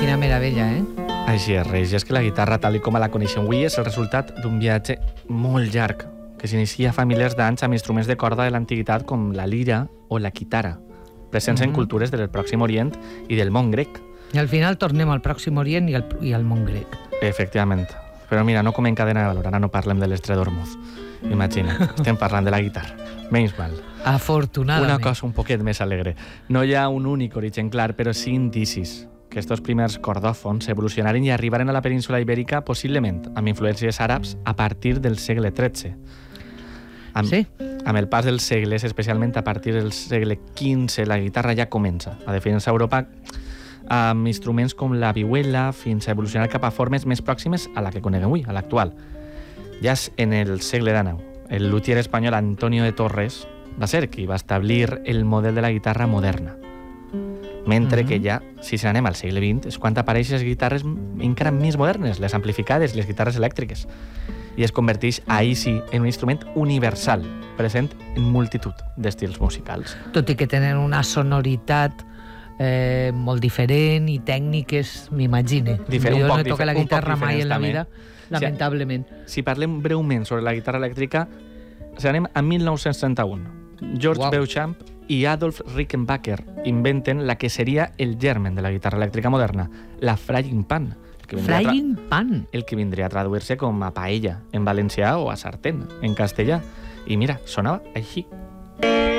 Quina meravella, eh? Així és, Reis. I és que la guitarra, tal com la coneixem avui, és el resultat d'un viatge molt llarg, que s'inicia fa milers d'anys amb instruments de corda de l'antiguitat com la lira o la quitara, presents en cultures del Pròxim Orient i del món grec. I al final tornem al Pròxim Orient i al món grec. Efectivament. Però mira, no com en cadena de valor, ara no parlem de l'Estret d'Ormuz. Imagina, estem parlant de la guitarra. Menys mal. Afortunadament. Una cosa un poquet més alegre. No hi ha un únic origen clar, però sí indicis que estos primers cordòfons evolucionaren i arribaren a la península ibèrica possiblement amb influències àrabs a partir del segle XIII. Amb el pas dels segles, especialment a partir del segle XV, la guitarra ja comença a definir-se a Europa amb instruments com la vihuela fins a evolucionar cap a formes més pròximes a la que coneguem avui, a l'actual. Ja en el segle XIX, el luthier espanyol Antonio de Torres va ser qui va establir el model de la guitarra moderna. Mentre que ja, si se n'anem al segle XX, és quan apareixen les guitarres encara més modernes, les amplificades, les guitarres elèctriques. I es converteix, ahir sí, en un instrument universal, present en multitud d'estils musicals. Tot i que tenen una sonoritat molt diferent i tècniques, m'imagine. Jo no he tocat la guitarra mai en la vida, lamentablement. Si parlem breument sobre la guitarra elèctrica, anem a 1931. George Beauchamp i Adolf Rickenbacker inventen la que seria el germen de la guitarra elèctrica moderna, la frying pan. Frying pan? El que vindria a traduir-se com a paella en valencià o a sartén en castellà. I mira, sonava així.